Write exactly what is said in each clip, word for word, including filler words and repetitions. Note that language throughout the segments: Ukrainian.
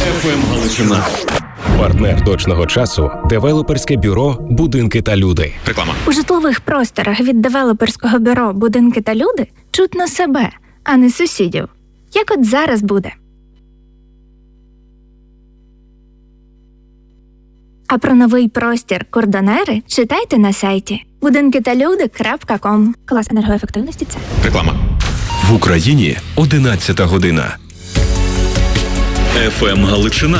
еф ем Галичина. Партнер точного часу – девелоперське бюро «Будинки та люди». Реклама. У житлових просторах від девелоперського бюро «Будинки та люди» чутно себе, а не сусідів. Як от зараз буде. А про новий простір «Кордонери» читайте на сайті будинки та люди крапка ком. Клас енергоефективності – це. Реклама. В Україні одинадцята година. еф ем Галичина.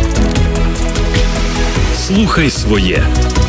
Слухай своє.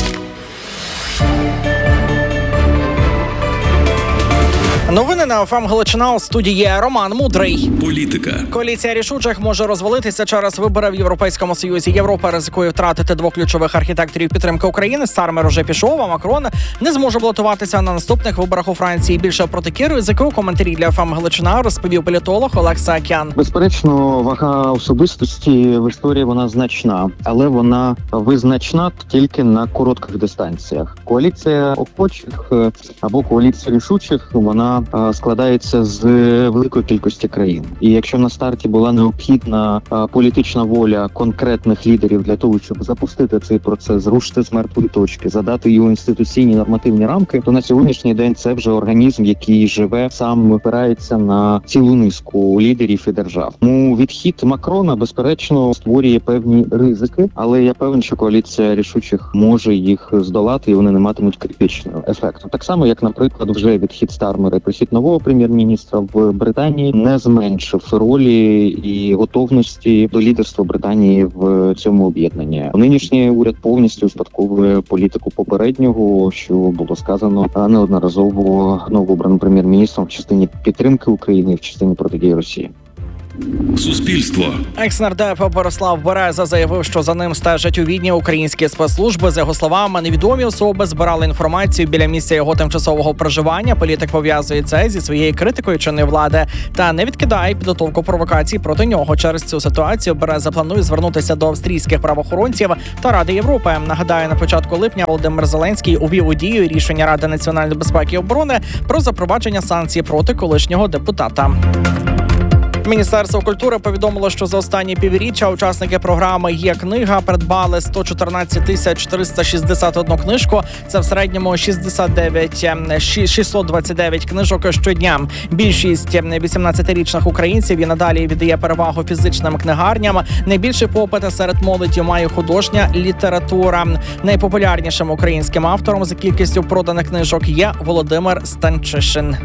Новини на еф ем Галичина. У студії Роман Мудрий. Політика. Коаліція рішучих може розвалитися через вибори в Європейському Союзі. Європа ризикує втратити двох ключових архітекторів підтримки України. Стармер уже пішов, а Макрон не зможе балотуватися на наступних виборах у Франції. Більше про такі ризики у коментарі для еф ем Галичина розповів політолог Олег Саакян. Безперечно, вага особистості в історії вона значна, але вона визначна тільки на коротких дистанціях. Коаліція охочих або коаліція рішучих, вона складається з великої кількості країн. І якщо на старті була необхідна політична воля конкретних лідерів для того, щоб запустити цей процес, зрушити з мертвої точки, задати його інституційні нормативні рамки, то на сьогоднішній день це вже організм, який живе, сам опирається на цілу низку лідерів і держав. Тому відхід Макрона, безперечно, створює певні ризики, але я певен, що коаліція рішучих може їх здолати, і вони не матимуть критичного ефекту. Так само, як, наприклад, вже відхід Стармера, прихід нового прем'єр-міністра в Британії не зменшив ролі і готовності до лідерства Британії в цьому об'єднанні. Нинішній уряд повністю успадковує політику попереднього, що було сказано неодноразово новообраним прем'єр-міністром в частині підтримки України і в частині протидії Росії. Суспільство. Екс-нардеп Борислав Береза заявив, що за ним стежать у Відні українські спецслужби. За його словами, невідомі особи збирали інформацію біля місця його тимчасового проживання. Політик пов'язує це зі своєю критикою чинної влади та не відкидає підготовку провокацій проти нього. Через цю ситуацію Береза планує звернутися до австрійських правоохоронців та Ради Європи. Нагадаю, на початку липня Володимир Зеленський увів у дію рішення Ради національної безпеки і оборони про запровадження санкцій проти колишнього депутата. Міністерство культури повідомило, що за останні півріччя учасники програми «Є книга» придбали сто чотирнадцять тисяч триста шістдесят одну книжку. Це в середньому шістдесят дев'ять шістсот двадцять дев'ять книжок щодня. Більшість вісімнадцятирічних українців і надалі віддає перевагу фізичним книгарням. Найбільший попит серед молоді має художня література. Найпопулярнішим українським автором за кількістю проданих книжок є Володимир Станчишин.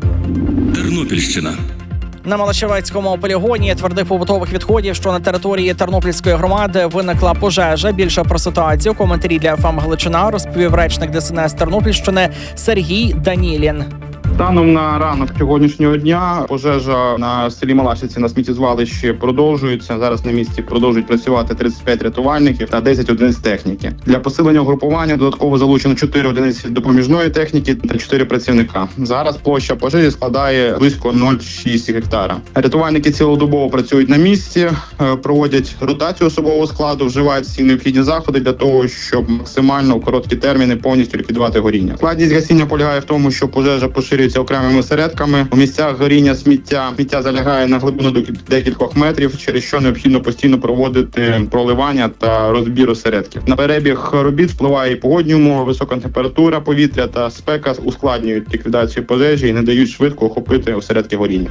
Тернопільщина. На Малашевецькому полігоні твердих побутових відходів, що на території Тернопільської громади виникла пожежа. Більше про ситуацію коментарі для еф ем Галичина розповів речник Де Ес Ен Ес Тернопільщини Сергій Данілін. Станом на ранок сьогоднішнього дня пожежа на селі Малашівці на сміттєзвалищі продовжується. Зараз на місці продовжують працювати тридцять п'ять рятувальників та десять одиниць техніки. Для посилення угрупування додатково залучено чотири одиниці допоміжної техніки та чотири працівника. Зараз площа пожежі складає близько нуль цілих шість десятих гектара. Рятувальники цілодобово працюють на місці, проводять ротацію особового складу, вживають всі необхідні заходи для того, щоб максимально у короткі терміни повністю ліквідувати горіння. Складність гасіння полягає в тому, що пожежа поширюється окремими осередками. У місцях горіння сміття сміття залягає на глибину до декількох метрів, через що необхідно постійно проводити проливання та розбір осередків. На перебіг робіт впливає і погодні умови, висока температура повітря та спека ускладнюють ліквідацію пожежі і не дають швидко охопити осередки горіння.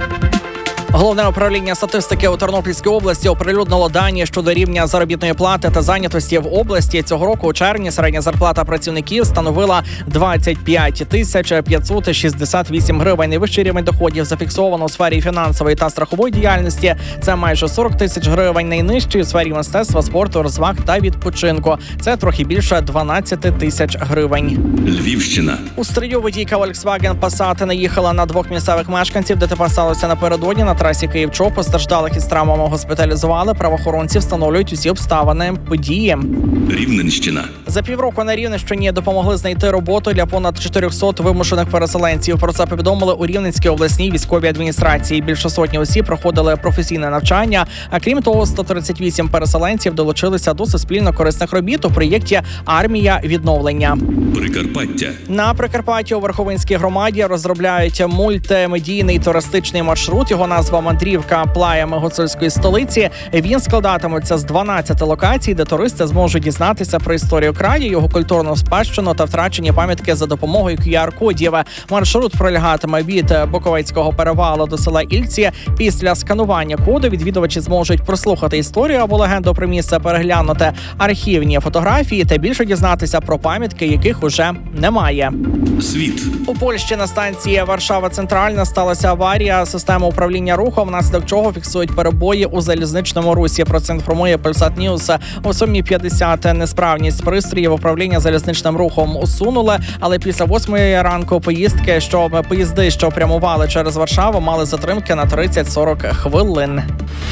Головне управління статистики у Тернопільській області оприлюднило дані щодо рівня заробітної плати та зайнятості в області. Цього року у червні середня зарплата працівників становила двадцять п'ять тисяч п'ятсот шістдесят вісім гривень. Найвищий рівень доходів зафіксовано у сфері фінансової та страхової діяльності. Це майже сорок тисяч гривень. Найнижчий у сфері мистецтва, спорту, розваг та відпочинку. Це трохи більше дванадцять тисяч гривень. Львівщина. У Стрию водійка Volkswagen Passat наїхала на двох місцевих мешканців, де ДТП сталося напередодні на трасі Київ-Чоп. Постраждалих із травмами госпіталізували. Правоохоронці встановлюють усі обставини події. Рівненщина. За півроку на Рівненщині допомогли знайти роботу для понад чотирьохсот вимушених переселенців. Про це повідомили у Рівненській обласній військовій адміністрації. Більше сотні осіб проходили професійне навчання. А крім того, сто тридцять вісім переселенців долучилися до суспільно-корисних робіт у проєкті «Армія відновлення». Прикарпаття. На Прикарпатті у Верховинській громаді розробляють мультимедійний туристичний маршрут. Його назва назва «Мандрівка плаями гуцульської столиці». Він складатиметься з дванадцяти локацій, де туристи зможуть дізнатися про історію краю, його культурну спадщину та втрачені пам'ятки за допомогою кю ар-кодів. Маршрут пролягатиме від Буковецького перевалу до села Ільці. Після сканування коду відвідувачі зможуть прослухати історію або легенду про місце, переглянути архівні фотографії та більше дізнатися про пам'ятки, яких уже немає. Світ. У Польщі на станції Варшава-Центральна сталася аварія системи управління рухом, внаслідок чого фіксують перебої у залізничному русі. Про це інформує Polsat News. О сьомій п'ятдесят несправність пристроїв управління залізничним рухом усунули, але після восьмої ранку поїздки, що поїзди, що прямували через Варшаву, мали затримки на тридцять-сорок хвилин.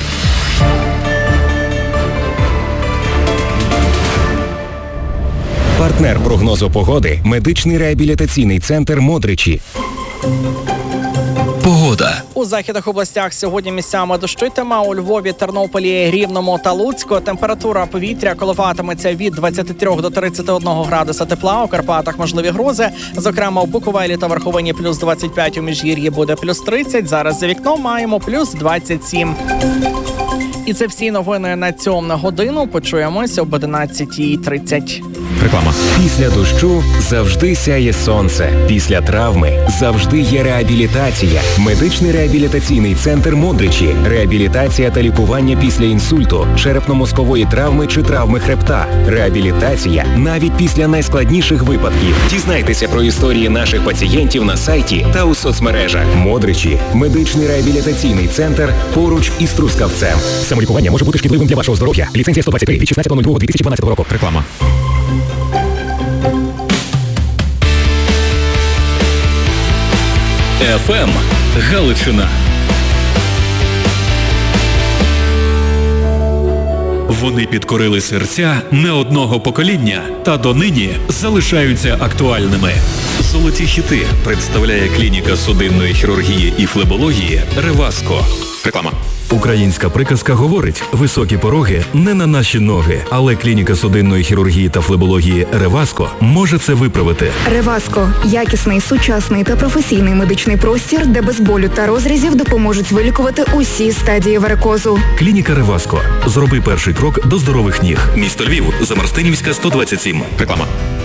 Партнер прогнозу погоди – медичний реабілітаційний центр «Модричі». Погода. У західних областях сьогодні місцями дощитиме. У Львові, Тернополі, Рівному та Луцьку температура повітря коливатиметься від двадцяти трьох до тридцяти одного градуса тепла. У Карпатах можливі грози. Зокрема, у Буковелі та Верховині плюс двадцять п'ять, у Міжгір'ї буде плюс тридцять. Зараз за вікном маємо плюс двадцять сім. І це всі новини на цьому годину. Почуємось об одинадцятій тридцять. Реклама. Після дощу завжди сяє сонце. Після травми завжди є реабілітація. Медичний реабілітаційний центр «Модричі». Реабілітація та лікування після інсульту, черепно-мозкової травми чи травми хребта. Реабілітація навіть після найскладніших випадків. Дізнайтеся про історії наших пацієнтів на сайті та у соцмережах. «Модричі» – медичний реабілітаційний центр поруч із Трускавцем. Самолікування може бути шкідливим для вашого здоров'я. Ліцензія сто двадцять три від шістнадцятого лютого дві тисячі дванадцятого року. Реклама. еф ем Галичина. Вони підкорили серця не одного покоління та донині залишаються актуальними. Золоті хіти представляє клініка судинної хірургії і флебології «Реваско». Реклама. Українська приказка говорить: високі пороги не на наші ноги, але клініка судинної хірургії та флебології «Реваско» може це виправити. «Реваско» – якісний, сучасний та професійний медичний простір, де без болю та розрізів допоможуть вилікувати усі стадії варикозу. Клініка «Реваско». Зроби перший крок до здорових ніг. Місто Львів, Замарстинівська, сто двадцять сім. Реклама.